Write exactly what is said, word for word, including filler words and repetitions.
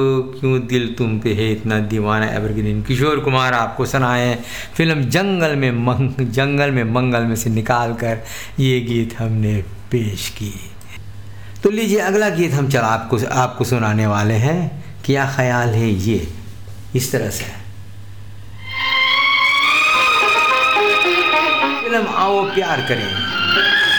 तो क्यों दिल तुम पे है इतना दीवाना एवरग्रीन। किशोर कुमार आपको सुनाए फिल्म जंगल में मंग जंगल में मंगल में से निकाल कर ये गीत हमने पेश की। तो लीजिए अगला गीत हम चला आपको आपको सुनाने वाले हैं। क्या ख्याल है ये, इस तरह से फिल्म आओ प्यार करें।